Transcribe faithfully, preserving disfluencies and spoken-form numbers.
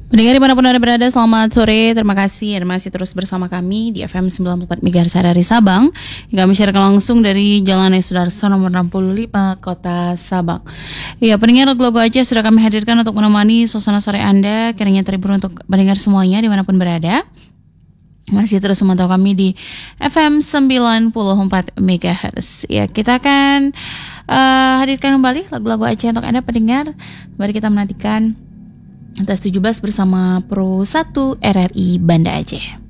Pendengar dimanapun Anda berada, selamat sore. Terima kasih Anda masih terus bersama kami di F M sembilan puluh empat MHz dari Sabang, yang kami siarkan langsung dari Jalan Sudarso nomor enam puluh lima, Kota Sabang. Ya, pendengar lagu Aceh sudah kami hadirkan untuk menemani suasana sore Anda. Kiranya terhibur untuk pendengar semuanya dimanapun berada. Masih terus memantau kami di F M sembilan puluh empat MHz. Ya, kita akan uh, hadirkan kembali lagu-lagu Aceh untuk Anda pendengar. Mari kita menantikan Atas tujuh belas bersama Pro satu R R I Banda Aceh.